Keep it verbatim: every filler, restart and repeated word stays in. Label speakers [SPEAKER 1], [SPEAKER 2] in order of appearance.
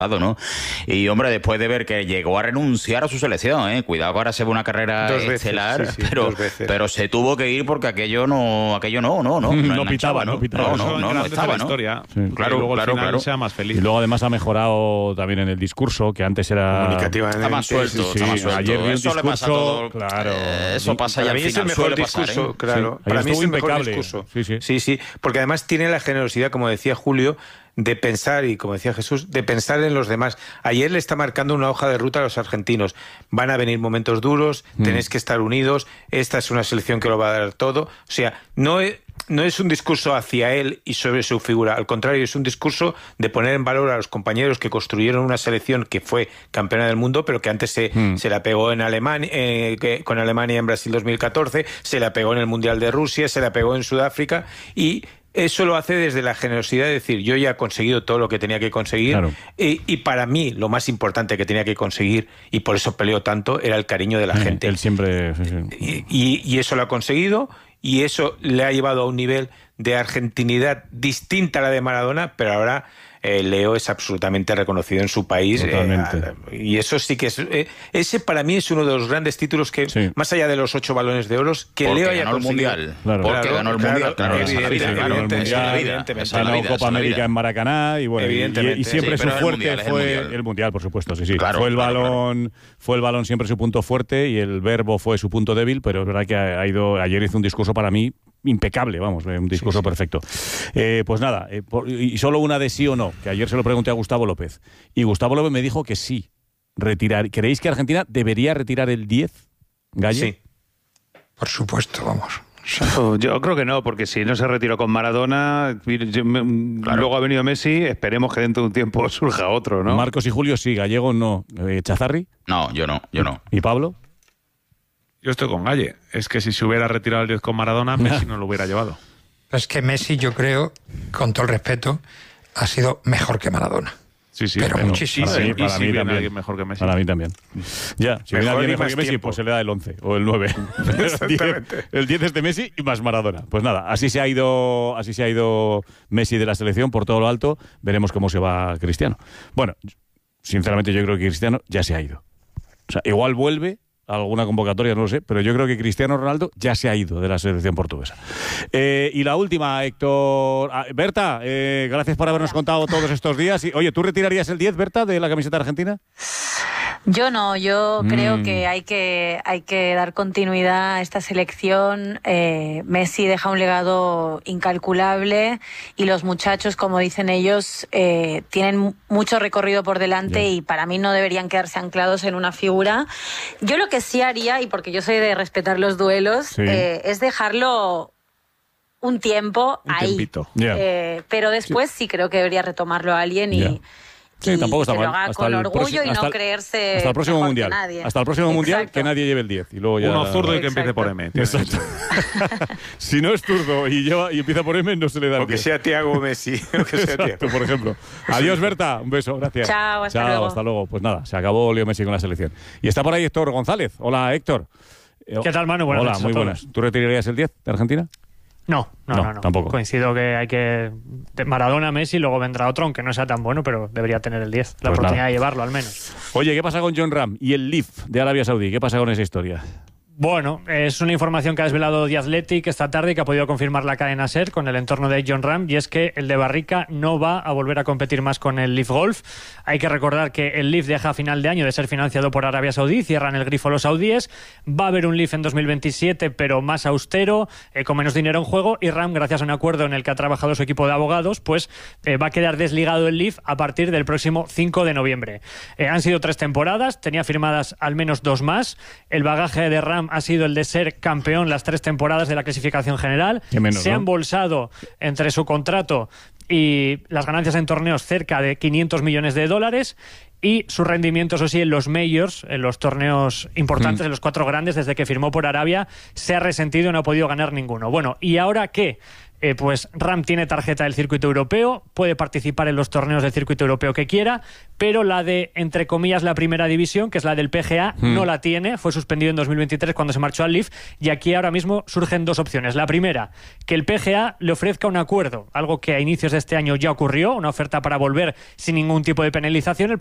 [SPEAKER 1] ¿no? Y hombre, después de ver que llegó a renunciar a su selección, ¿eh? Cuidado que ahora se ve una carrera
[SPEAKER 2] dos veces,
[SPEAKER 1] estelar,
[SPEAKER 2] sí, sí,
[SPEAKER 1] pero,
[SPEAKER 2] dos veces.
[SPEAKER 1] pero se tuvo que ir porque aquello no, aquello no, no, no, no,
[SPEAKER 3] no pitaba,
[SPEAKER 1] ¿no?
[SPEAKER 3] no pitaba.
[SPEAKER 1] No, no, no, no estaba, ¿no?
[SPEAKER 4] Historia.
[SPEAKER 3] Sí.
[SPEAKER 4] Claro, luego
[SPEAKER 1] claro,
[SPEAKER 4] al final
[SPEAKER 1] claro.
[SPEAKER 4] sea más feliz.
[SPEAKER 3] Y luego además ha mejorado también en el discurso, que antes era...
[SPEAKER 2] Comunicativamente.
[SPEAKER 1] Está más suelto,
[SPEAKER 3] Sí,
[SPEAKER 1] está más suelto.
[SPEAKER 3] ayer vi un
[SPEAKER 1] Eso le pasa a
[SPEAKER 3] discurso,
[SPEAKER 1] todo.
[SPEAKER 3] claro.
[SPEAKER 1] Eh, eso pasa ya
[SPEAKER 2] Para
[SPEAKER 1] al
[SPEAKER 2] mí es el
[SPEAKER 1] final,
[SPEAKER 2] mejor
[SPEAKER 1] suele pasar,
[SPEAKER 2] discurso,
[SPEAKER 1] ¿eh?
[SPEAKER 2] claro.
[SPEAKER 3] Sí,
[SPEAKER 2] Para
[SPEAKER 3] ayer
[SPEAKER 2] mí es el
[SPEAKER 3] estuvo
[SPEAKER 2] mejor
[SPEAKER 3] impecable.
[SPEAKER 2] discurso.
[SPEAKER 3] Sí, sí.
[SPEAKER 2] sí, sí. Porque además tiene la generosidad, como decía Julio, de pensar, y como decía Jesús, de pensar en los demás. Ayer le está marcando una hoja de ruta a los argentinos. Van a venir momentos duros, mm. tenéis que estar unidos, esta es una selección que lo va a dar todo. O sea, no es, no es un discurso hacia él y sobre su figura, al contrario, es un discurso de poner en valor a los compañeros que construyeron una selección que fue campeona del mundo, pero que antes se, mm. se la pegó en Alemania, eh, que, con Alemania en Brasil dos mil catorce, se la pegó en el Mundial de Rusia, se la pegó en Sudáfrica, y eso lo hace desde la generosidad de decir, yo ya he conseguido todo lo que tenía que conseguir, claro. y, y para mí lo más importante que tenía que conseguir, y por eso peleó tanto, era el cariño de la
[SPEAKER 3] sí,
[SPEAKER 2] gente.
[SPEAKER 3] Él siempre... Sí, sí.
[SPEAKER 2] Y, y, y eso lo ha conseguido, y eso le ha llevado a un nivel de argentinidad distinta a la de Maradona, pero ahora eh, Leo es absolutamente reconocido en su país.
[SPEAKER 3] Totalmente.
[SPEAKER 2] Eh, y eso sí que es... Eh, ese para mí es uno de los grandes títulos que, sí. más allá de los ocho balones de oro, que
[SPEAKER 1] porque
[SPEAKER 2] Leo haya
[SPEAKER 1] ganó
[SPEAKER 2] conseguido.
[SPEAKER 1] El mundial.
[SPEAKER 3] Claro.
[SPEAKER 1] Porque
[SPEAKER 2] claro,
[SPEAKER 1] ganó el
[SPEAKER 2] claro,
[SPEAKER 1] Mundial. Claro,
[SPEAKER 2] claro,
[SPEAKER 1] esa es la vida.
[SPEAKER 2] evidente,
[SPEAKER 1] Claro,
[SPEAKER 2] evidente,
[SPEAKER 1] esa es la vida.
[SPEAKER 2] evidentemente.
[SPEAKER 1] Esa es la
[SPEAKER 3] Ganó
[SPEAKER 1] vida,
[SPEAKER 3] Copa
[SPEAKER 1] esa es la
[SPEAKER 3] América
[SPEAKER 1] vida.
[SPEAKER 3] en Maracaná y bueno, y, y siempre
[SPEAKER 1] sí,
[SPEAKER 3] su
[SPEAKER 1] pero
[SPEAKER 3] fuerte
[SPEAKER 1] el mundial,
[SPEAKER 3] fue
[SPEAKER 1] el mundial.
[SPEAKER 3] el mundial, por supuesto, sí, sí.
[SPEAKER 1] Claro,
[SPEAKER 3] fue el
[SPEAKER 1] claro,
[SPEAKER 3] balón, claro. fue el balón siempre su punto fuerte y el verbo fue su punto débil, pero es verdad que ha ido, ayer hizo un discurso para mí impecable, vamos, un discurso sí, sí. perfecto. Eh, pues nada, eh, por, y solo una de sí o no, que ayer se lo pregunté a Gustavo López, y Gustavo López me dijo que sí, retirar. ¿Creéis que Argentina debería retirar el diez, Galle?
[SPEAKER 5] Sí, por supuesto, vamos.
[SPEAKER 4] Yo creo que no, porque si no se retiró con Maradona, yo, me, claro. luego ha venido Messi, esperemos que dentro de un tiempo surja otro, ¿no?
[SPEAKER 3] Marcos y Julio sí, Gallego no. Eh, ¿Chazarri?
[SPEAKER 1] No, yo no, yo no.
[SPEAKER 3] ¿Y Pablo?
[SPEAKER 4] Yo estoy con Galle. Es que si se hubiera retirado el diez con Maradona, Messi no lo hubiera llevado.
[SPEAKER 5] Es que Messi, yo creo, con todo el respeto, ha sido mejor que Maradona.
[SPEAKER 4] Sí, sí,
[SPEAKER 5] pero, pero muchísimo.
[SPEAKER 3] Para mí, para
[SPEAKER 4] y si
[SPEAKER 3] mí
[SPEAKER 4] viene
[SPEAKER 3] también.
[SPEAKER 4] alguien mejor que Messi.
[SPEAKER 3] Para mí también. Ya, si viene alguien mejor que Messi,
[SPEAKER 2] tiempo.
[SPEAKER 3] pues se le da el once o el nueve.
[SPEAKER 2] Exactamente.
[SPEAKER 3] El diez es de Messi y más Maradona. Pues nada, así se ha ido, así se ha ido Messi de la selección por todo lo alto. Veremos cómo se va Cristiano. Bueno, sinceramente yo creo que Cristiano ya se ha ido. O sea, igual vuelve a alguna convocatoria, no lo sé, pero yo creo que Cristiano Ronaldo ya se ha ido de la selección portuguesa. Eh, y la última, Héctor... Ah, Berta, eh, gracias por habernos contado todos estos días. Y, oye, ¿tú retirarías el diez, Berta, de la camiseta argentina?
[SPEAKER 6] Yo no, yo
[SPEAKER 3] Mm.
[SPEAKER 6] creo que hay que hay que dar continuidad a esta selección. Eh, Messi deja un legado incalculable y los muchachos, como dicen ellos, eh, tienen mucho recorrido por delante yeah. y para mí no deberían quedarse anclados en una figura. Yo lo que sí haría, y porque yo soy de respetar los duelos, sí. eh, es dejarlo un tiempo
[SPEAKER 4] un
[SPEAKER 6] ahí.
[SPEAKER 4] Yeah.
[SPEAKER 6] Eh, pero después sí. sí creo que debería retomarlo alguien y...
[SPEAKER 3] Yeah. Sí,
[SPEAKER 6] y
[SPEAKER 3] tampoco está
[SPEAKER 6] que
[SPEAKER 3] mal.
[SPEAKER 6] lo haga
[SPEAKER 3] hasta
[SPEAKER 6] con
[SPEAKER 3] el
[SPEAKER 6] orgullo
[SPEAKER 3] próximo,
[SPEAKER 6] y no
[SPEAKER 3] hasta el,
[SPEAKER 6] creerse
[SPEAKER 3] hasta el próximo
[SPEAKER 6] mejor
[SPEAKER 3] mundial.
[SPEAKER 6] que nadie.
[SPEAKER 3] Hasta el próximo
[SPEAKER 6] Exacto.
[SPEAKER 3] mundial que nadie lleve el diez y luego ya.
[SPEAKER 4] Uno zurdo y que
[SPEAKER 6] Exacto.
[SPEAKER 4] empiece por M.
[SPEAKER 3] Exacto. Si no es zurdo y lleva y empieza por M, no se le da el
[SPEAKER 2] O que
[SPEAKER 3] diez.
[SPEAKER 2] sea Thiago Messi, o que sea
[SPEAKER 3] Exacto,
[SPEAKER 2] Thiago.
[SPEAKER 3] por ejemplo. Adiós, Berta. Un beso, gracias.
[SPEAKER 6] Chao, hasta
[SPEAKER 3] Chao,
[SPEAKER 6] luego.
[SPEAKER 3] hasta luego. Pues nada, se acabó Leo Messi con la selección. Y está por ahí Héctor González. Hola, Héctor.
[SPEAKER 7] ¿Qué tal, Manu? Buenas
[SPEAKER 3] Hola,
[SPEAKER 7] noches
[SPEAKER 3] muy
[SPEAKER 7] a todos.
[SPEAKER 3] buenas. ¿Tú retirarías el diez de Argentina?
[SPEAKER 7] No, no,
[SPEAKER 3] No,
[SPEAKER 7] no, no.
[SPEAKER 3] tampoco.
[SPEAKER 7] Coincido que hay que... Maradona, Messi, luego vendrá otro, aunque no sea tan bueno, pero debería tener el diez. La
[SPEAKER 3] Pues
[SPEAKER 7] oportunidad
[SPEAKER 3] nada.
[SPEAKER 7] de llevarlo, al menos.
[SPEAKER 3] Oye, ¿qué pasa con John Ram y el Leaf de Arabia Saudí? ¿Qué pasa con esa historia?
[SPEAKER 7] Bueno, es una información que ha desvelado The Athletic esta tarde y que ha podido confirmar la cadena SER con el entorno de John Ram, y es que el de Barrica no va a volver a competir más con el Leaf Golf. Hay que recordar que el Leaf deja a final de año de ser financiado por Arabia Saudí, cierran el grifo los saudíes. Va a haber un Leaf en dos mil veintisiete, pero más austero, eh, con menos dinero en juego, y Ram, gracias a un acuerdo en el que ha trabajado su equipo de abogados, pues eh, va a quedar desligado el Leaf a partir del próximo cinco de noviembre. Eh, han sido tres temporadas, tenía firmadas al menos dos más. El bagaje de Ram ha sido el de ser campeón las tres temporadas de la clasificación general.
[SPEAKER 3] Menos,
[SPEAKER 7] se
[SPEAKER 3] ¿no?
[SPEAKER 7] ha embolsado entre su contrato y las ganancias en torneos cerca de quinientos millones de dólares, y su rendimiento, eso sí, en los majors, en los torneos importantes,
[SPEAKER 3] Mm.
[SPEAKER 7] en los cuatro grandes, desde que firmó por Arabia, se ha resentido y no ha podido ganar ninguno. Bueno, ¿y ahora qué? eh, pues Ram tiene tarjeta del circuito europeo, puede participar en los torneos del circuito europeo que quiera, pero la de, entre comillas, la primera división, que es la del P G A, mm. no la tiene, fue suspendido en dos mil veintitrés cuando se marchó al Leaf, y aquí ahora mismo surgen dos opciones. La primera, que el P G A le ofrezca un acuerdo, algo que a inicios de este año ya ocurrió, una oferta para volver sin ningún tipo de penalización. El